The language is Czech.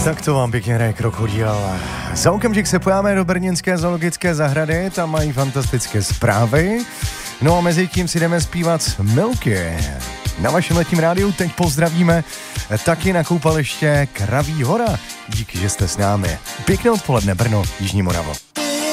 Tak to vám pěkně hraje Krokodýl. Za okamžik se pojáme do brněnské zoologické zahrady, tam mají fantastické zprávy. No a mezi tím si jdeme zpívat Milky. Na vašem letním rádiu teď pozdravíme taky na koupaliště Kraví hora. Díky, že jste s námi. Pěkné odpoledne, Brno, Jižní Moravo.